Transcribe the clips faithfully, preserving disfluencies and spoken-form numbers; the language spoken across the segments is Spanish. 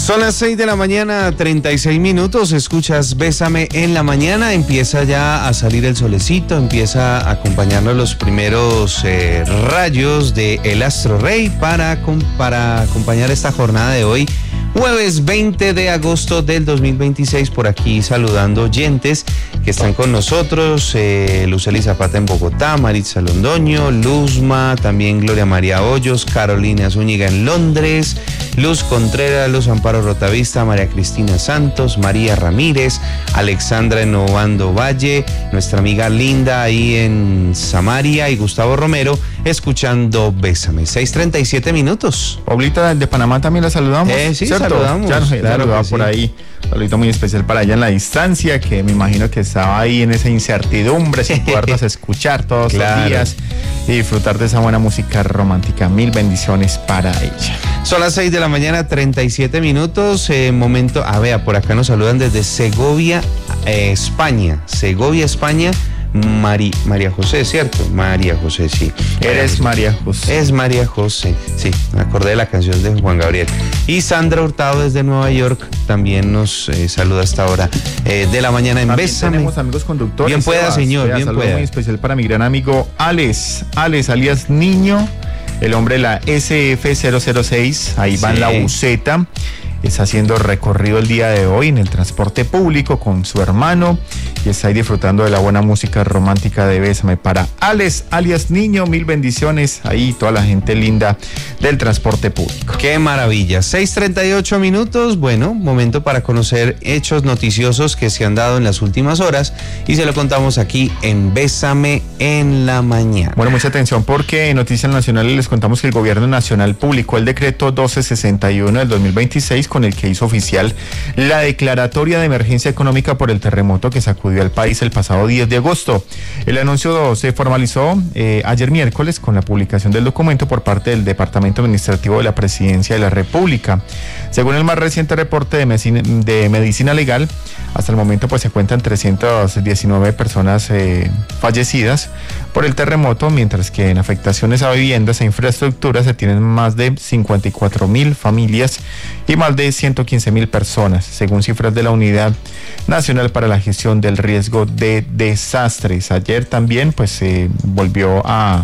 Son las seis de la mañana, treinta y seis minutos, escuchas Bésame en la mañana, empieza ya a salir el solecito, empieza a acompañarnos los primeros eh, rayos de El Astro Rey para, para acompañar esta jornada de hoy, jueves veinte de agosto del dos mil veintiséis, por aquí saludando oyentes que están con nosotros, eh, Luceli Zapata en Bogotá, Maritza Londoño, Luzma, también Gloria María Hoyos, Carolina Zúñiga en Londres, Luz Contreras, Luz Amparo Rotavista, María Cristina Santos, María Ramírez, Alexandra en Obando Valle, nuestra amiga Linda ahí en Samaria y Gustavo Romero escuchando Bésame. seis treinta y siete minutos. Paulita de Panamá también la saludamos. Eh, sí, ¿cierto? saludamos. Ya nos claro saludaba sí. por ahí. Un saludito muy especial para ella en la distancia, que me imagino que estaba ahí en esa incertidumbre sin podernos escuchar todos claro. los días y disfrutar de esa buena música romántica. Mil bendiciones para ella. Son las seis de la mañana, treinta y siete minutos. Eh, momento, a ver, por acá nos saludan desde Segovia, eh, España. Segovia, España. Mari, María José, ¿cierto? María José, sí. Eres María José. Es María José, sí. Me acordé de la canción de Juan Gabriel. Y Sandra Hurtado desde Nueva York también nos eh, saluda hasta ahora eh, de la mañana en también Bésame. Tenemos amigos conductores. Bien pueda, señor, bien saludo pueda. Muy especial para mi gran amigo Alex. Alex, alias Niño, el hombre de la S F cero cero seis. Ahí va en sí. la buceta. Está haciendo recorrido el día de hoy en el transporte público con su hermano y está ahí disfrutando de la buena música romántica de Bésame para Alex, alias Niño. Mil bendiciones ahí, toda la gente linda del transporte público. Qué maravilla. seis treinta y ocho minutos. Bueno, momento para conocer hechos noticiosos que se han dado en las últimas horas y se lo contamos aquí en Bésame en la mañana. Bueno, mucha atención porque en Noticias Nacionales les contamos que el gobierno nacional publicó el decreto doce sesenta y uno del dos mil veintiséis con el que hizo oficial la declaratoria de emergencia económica por el terremoto que sacudió al país el pasado diez de agosto. El anuncio se formalizó eh, ayer miércoles con la publicación del documento por parte del Departamento Administrativo de la Presidencia de la República. Según el más reciente reporte de Medicina, de Medicina Legal, hasta el momento pues se cuentan trescientas diecinueve personas eh, fallecidas por el terremoto, mientras que en afectaciones a viviendas e infraestructuras se tienen más de cincuenta y cuatro mil familias y más de ciento quince mil personas, según cifras de la Unidad Nacional para la Gestión del Riesgo de Desastres. Ayer también pues se eh, volvió a,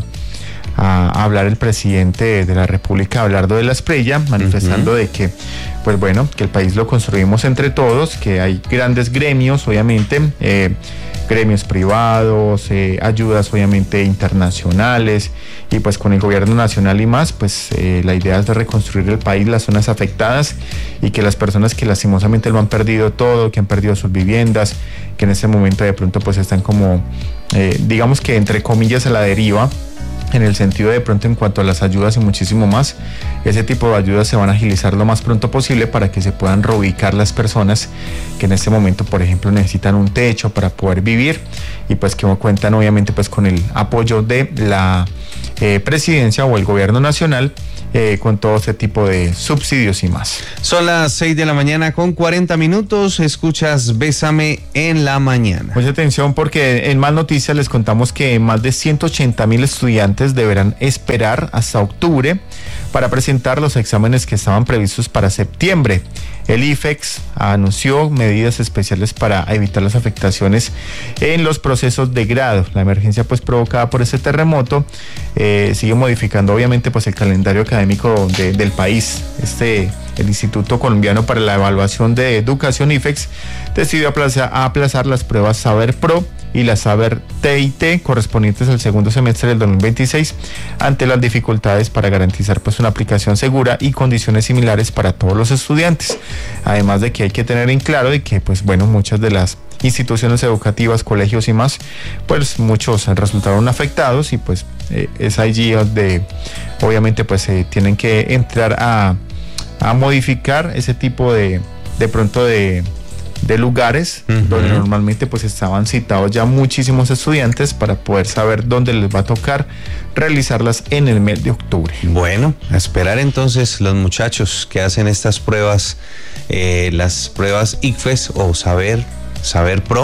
a hablar el presidente de la República, Abelardo de la Espriella, manifestando uh-huh. de que pues bueno, que el país lo construimos entre todos, que hay grandes gremios, obviamente, eh, gremios privados, eh, ayudas obviamente internacionales y pues con el gobierno nacional y más, pues eh, la idea es de reconstruir el país, las zonas afectadas y que las personas que lastimosamente lo han perdido todo, que han perdido sus viviendas, que en este momento de pronto pues están como, eh, digamos que entre comillas a la deriva, en el sentido de pronto en cuanto a las ayudas y muchísimo más, ese tipo de ayudas se van a agilizar lo más pronto posible para que se puedan reubicar las personas que en este momento, por ejemplo, necesitan un techo para poder vivir y pues que cuentan obviamente pues con el apoyo de la eh, presidencia o el gobierno nacional eh, con todo este tipo de subsidios y más. Son las seis de la mañana con cuarenta minutos, escuchas Bésame en la mañana. Mucha atención porque en Más Noticias les contamos que más de ciento ochenta mil estudiantes deberán esperar hasta octubre para presentar los exámenes que estaban previstos para septiembre. El IFEX anunció medidas especiales para evitar las afectaciones en los procesos de grado. La emergencia pues provocada por ese terremoto eh, sigue modificando obviamente pues el calendario académico de, del país. Este, el Instituto Colombiano para la Evaluación de Educación IFEX decidió aplazar, aplazar las pruebas Saber Pro y la Saber T I T correspondientes al segundo semestre del dos mil veintiséis ante las dificultades para garantizar pues una aplicación segura y condiciones similares para todos los estudiantes. Además de que hay que tener en claro de que pues bueno, muchas de las instituciones educativas, colegios y más, pues muchos resultaron afectados y pues eh, es allí donde obviamente pues eh, tienen que entrar a, a modificar ese tipo de de pronto de de lugares uh-huh. donde normalmente pues estaban citados ya muchísimos estudiantes para poder saber dónde les va a tocar realizarlas en el mes de octubre. Bueno, a esperar entonces los muchachos que hacen estas pruebas, eh, las pruebas ICFES o Saber, Saber Pro,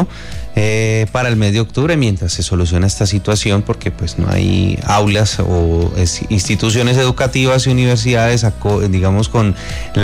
eh, para el mes de octubre, mientras se soluciona esta situación, porque pues no hay aulas o es, instituciones educativas y universidades, digamos, con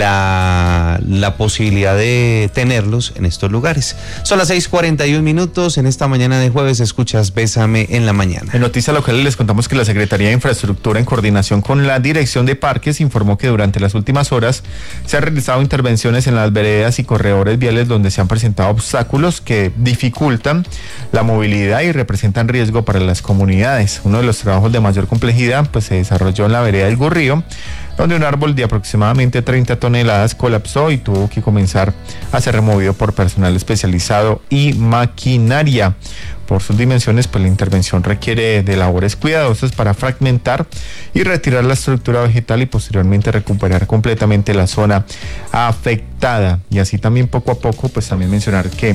la, la posibilidad de tenerlos en estos lugares. Son las seis cuarenta y un minutos, en esta mañana de jueves escuchas Bésame en la mañana. En noticias locales les contamos que la Secretaría de Infraestructura, en coordinación con la Dirección de Parques, informó que durante las últimas horas se han realizado intervenciones en las veredas y corredores viales donde se han presentado obstáculos que dificultan la movilidad y representan riesgo para las comunidades. Uno de los trabajos de mayor complejidad pues se desarrolló en la vereda del Gurrío, donde un árbol de aproximadamente treinta toneladas colapsó y tuvo que comenzar a ser removido por personal especializado y maquinaria. Por sus dimensiones, pues la intervención requiere de labores cuidadosas para fragmentar y retirar la estructura vegetal y posteriormente recuperar completamente la zona afectada. Y así también poco a poco, pues también mencionar que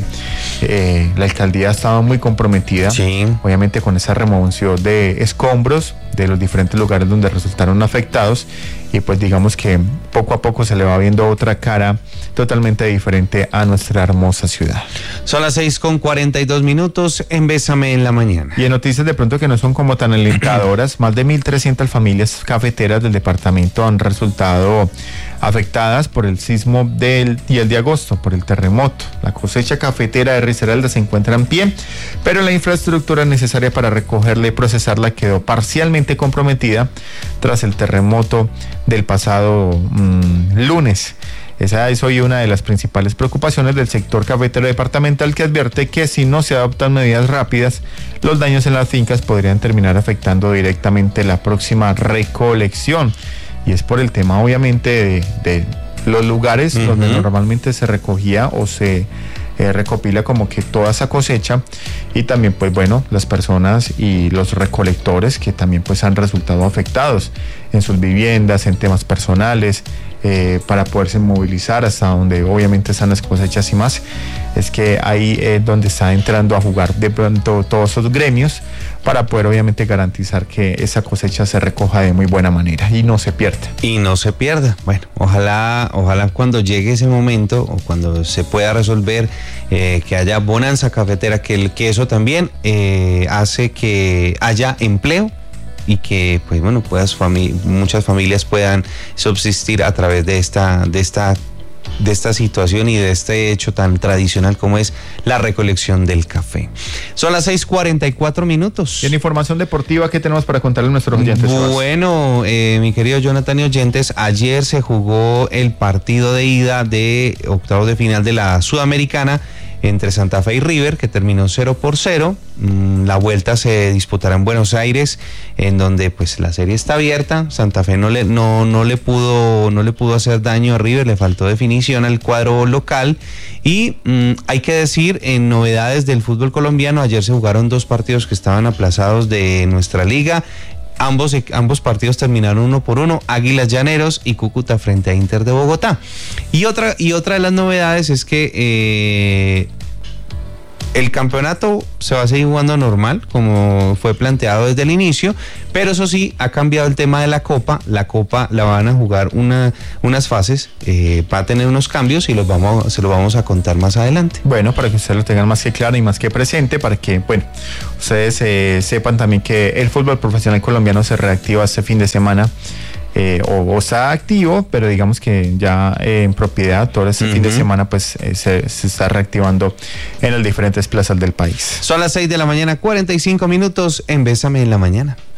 eh, la alcaldía ha estado muy comprometida, sí, obviamente con esa remoción de escombros de los diferentes lugares donde resultaron afectados, y pues digamos que poco a poco se le va viendo otra cara totalmente diferente a nuestra hermosa ciudad. Son las seis con cuarenta y dos minutos en Bésame en la mañana. Y en noticias de pronto que no son como tan alentadoras, más de mil trescientas familias cafeteras del departamento han resultado afectadas por el sismo del y el de agosto, por el terremoto. La cosecha cafetera de Risaralda se encuentra en pie, pero la infraestructura necesaria para recogerla y procesarla quedó parcialmente comprometida tras el terremoto del pasado mmm, lunes. Esa es hoy una de las principales preocupaciones del sector cafetero departamental, que advierte que si no se adoptan medidas rápidas, los daños en las fincas podrían terminar afectando directamente la próxima recolección. Y es por el tema, obviamente, de, de los lugares uh-huh. donde normalmente se recogía o se eh, recopila como que toda esa cosecha, y también, pues bueno, las personas y los recolectores que también pues han resultado afectados en sus viviendas, en temas personales, eh, para poderse movilizar hasta donde obviamente están las cosechas y más. Es que ahí es eh, donde está entrando a jugar de pronto todos esos gremios para poder obviamente garantizar que esa cosecha se recoja de muy buena manera y no se pierda. Y no se pierda. Bueno, ojalá, ojalá cuando llegue ese momento o cuando se pueda resolver eh, que haya bonanza cafetera, que, el, que eso también eh, hace que haya empleo y que pues bueno puedas fami- muchas familias puedan subsistir a través de esta de esta de esta situación y de este hecho tan tradicional como es la recolección del café. Son las seis cuarenta y cuatro minutos. Y en información deportiva, ¿qué tenemos para contarle a nuestros oyentes? Bueno, eh, mi querido Jonathan y oyentes, ayer se jugó el partido de ida de octavos de final de la Sudamericana entre Santa Fe y River, que terminó cero por cero. La vuelta se disputará en Buenos Aires, en donde pues la serie está abierta. Santa Fe no le, no, no le pudo, no le pudo hacer daño a River, le faltó definición al cuadro local. Y mmm, hay que decir, en novedades del fútbol colombiano, ayer se jugaron dos partidos que estaban aplazados de nuestra liga. Ambos, ambos partidos terminaron uno por uno, Águilas Llaneros y Cúcuta frente a Inter de Bogotá. Y otra, y otra de las novedades es que eh, el campeonato se va a seguir jugando normal, como fue planteado desde el inicio, pero eso sí, ha cambiado el tema de la Copa. La Copa la van a jugar una, unas fases, eh, va a tener unos cambios y los vamos, se los vamos a contar más adelante. Bueno, para que ustedes lo tengan más que claro y más que presente, para que, bueno, ustedes eh, sepan también que el fútbol profesional colombiano se reactiva este fin de semana. Eh, o, o está activo, pero digamos que ya eh, en propiedad todo este uh-huh. fin de semana pues eh, se, se está reactivando en las diferentes plazas del país. Son las seis de la mañana, cuarenta y cinco minutos en Bésame en la mañana.